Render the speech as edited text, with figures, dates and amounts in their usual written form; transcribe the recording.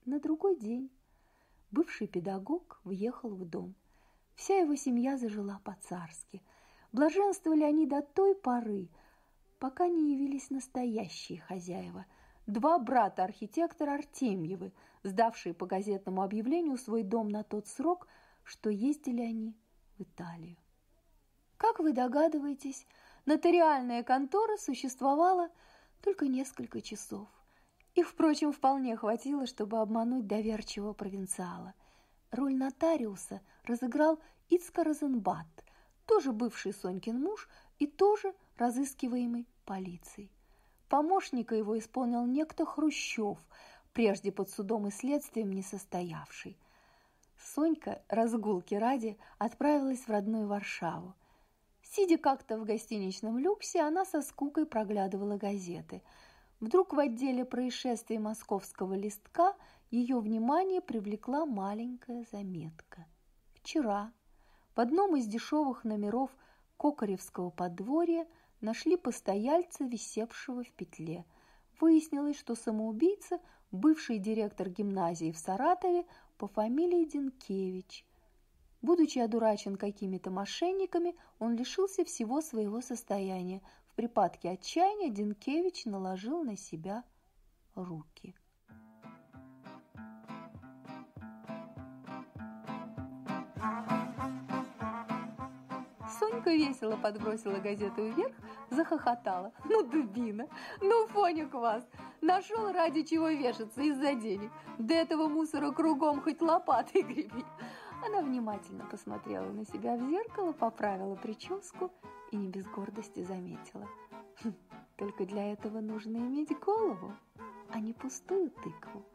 На другой день бывший педагог въехал в дом. Вся его семья зажила по-царски. Блаженствовали они до той поры, пока не явились настоящие хозяева. Два брата архитектора Артемьевы, сдавшие по газетному объявлению свой дом на тот срок, что ездили они в Италию. Как вы догадываетесь, нотариальная контора существовала только несколько часов. Их, впрочем, вполне хватило, чтобы обмануть доверчивого провинциала. Роль нотариуса разыграл Ицко Розенбат, тоже бывший Сонькин муж и тоже разыскиваемый полицией. Помощника его исполнил некто Хрущев, прежде под судом и следствием не состоявший. Сонька, разгулки ради, отправилась в родную Варшаву. Сидя как-то в гостиничном люксе, она со скукой проглядывала газеты. Вдруг в отделе происшествий московского листка ее внимание привлекла маленькая заметка. Вчера в одном из дешевых номеров Кокоревского подворья нашли постояльца, висевшего в петле. Выяснилось, что самоубийца – бывший директор гимназии в Саратове по фамилии Динкевич. Будучи одурачен какими-то мошенниками, он лишился всего своего состояния. В припадке отчаяния Динкевич наложил на себя руки. Сонька весело подбросила газету вверх, захохотала. Ну, дубина, ну, Фоня квас, нашел ради чего вешаться из-за денег. До этого мусора кругом хоть лопатой греби. Она внимательно посмотрела на себя в зеркало, поправила прическу и не без гордости заметила. Только для этого нужно иметь голову, а не пустую тыкву.